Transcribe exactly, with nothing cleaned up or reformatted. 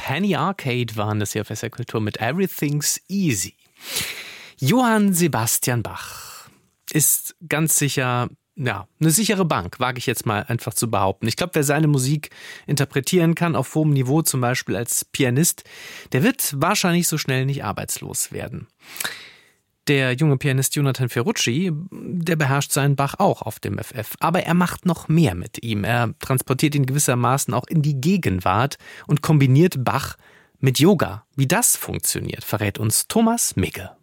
Penny Arcade waren das hier auf S R Kultur mit Everything's Easy. Johann Sebastian Bach ist ganz sicher, ja, eine sichere Bank, wage ich jetzt mal einfach zu behaupten. Ich glaube, wer seine Musik interpretieren kann, auf hohem Niveau, zum Beispiel als Pianist, der wird wahrscheinlich so schnell nicht arbeitslos werden. Der junge Pianist Jonathan Ferrucci, der beherrscht seinen Bach auch auf dem F F. Aber er macht noch mehr mit ihm. Er transportiert ihn gewissermaßen auch in die Gegenwart und kombiniert Bach mit Yoga. Wie das funktioniert, verrät uns Thomas Migge.